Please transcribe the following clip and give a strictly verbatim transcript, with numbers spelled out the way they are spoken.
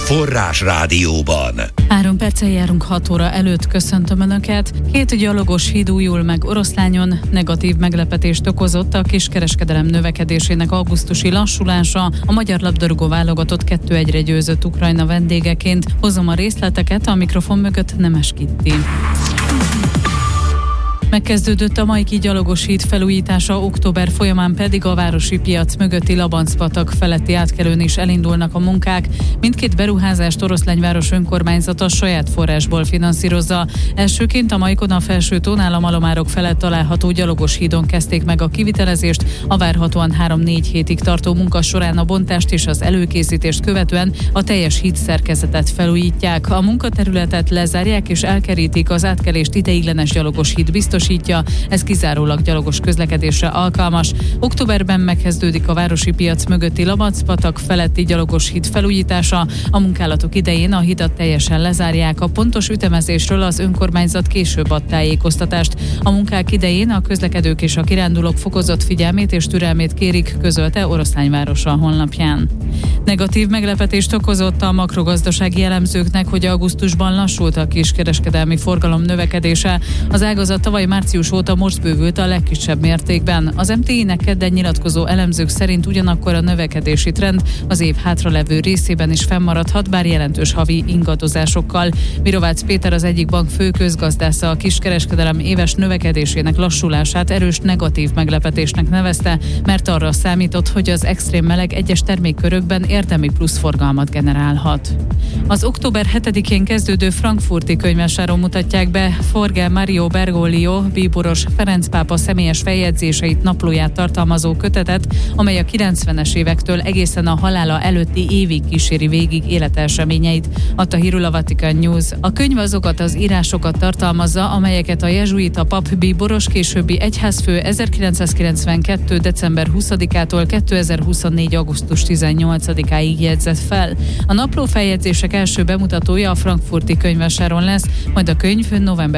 Forrás Rádióban. Három perccel járunk hat óra előtt, köszöntöm Önöket. Két gyalogos híd újul meg Oroszlányon, negatív meglepetést okozott a kiskereskedelem növekedésének augusztusi lassulása. A magyar labdarúgó válogatott kettő egyre győzött Ukrajna vendégeként. Hozom a részleteket, a mikrofon mögött Nemes Kitti. Megkezdődött a Majki gyalogos híd felújítása, október folyamán pedig a városi piac mögötti Labancpatak feletti átkelőn is elindulnak a munkák. Mindkét beruházást Oroszlányváros önkormányzata saját forrásból finanszírozza. Elsőként a Majkon a Felső Tónál a Malomárok felett található gyalogos hídon kezdték meg a kivitelezést. A várhatóan három-négy hétig tartó munka során a bontást és az előkészítést követően a teljes híd szerkezetet felújítják. A munkaterületet lezárják és elkerítik, az átkelést ideiglenes gyalogos híd biztosítja, ez kizárólag gyalogos közlekedésre alkalmas. Októberben megkezdődik a városi piac mögötti Labancpatak feletti gyalogos híd felújítása. A munkálatok idején a hidat teljesen lezárják, a pontos ütemezésről az önkormányzat később ad tájékoztatást. A munkák idején a közlekedők és a kirándulók fokozott figyelmét és türelmét kérik, közölte Oroszlányvárosa a honlapján. Negatív meglepetést okozott a makrogazdasági elemzőknek, hogy augusztusban lassult a kiskereskedelmi forgalom növekedése. Az ágazat tavaly március óta most bővült a legkisebb mértékben. Az em té i-nek kedden nyilatkozó elemzők szerint ugyanakkor a növekedési trend az év hátralevő részében is fennmaradhat, bár jelentős havi ingadozásokkal. Mirovácz Péter, az egyik bank fő közgazdásza, a kiskereskedelem éves növekedésének lassulását erős negatív meglepetésnek nevezte, mert arra számított, hogy az extrém meleg egyes termékkörökben érdemi plusz forgalmat generálhat. Az október hetedikén kezdődő frankfurti könyvvásáron mutatják be Jorge Mario Bergoglio bíboros Ferenc pápa személyes feljegyzéseit, naplóját tartalmazó kötetet, amely a kilencvenes évektől egészen a halála előtti évig kíséri végig életeseményeit, adta hírül a Vatican News. A könyv azokat az írásokat tartalmazza, amelyeket a jezsuita pap bíboros, későbbi egyházfő ezerkilencszázkilencvenkettő. december huszadikától kétezer-huszonnégy. augusztus tizennyolcadikáig jegyzett fel. A napló feljegyzések első bemutatója a frankfurti könyvvásáron lesz, majd a könyv november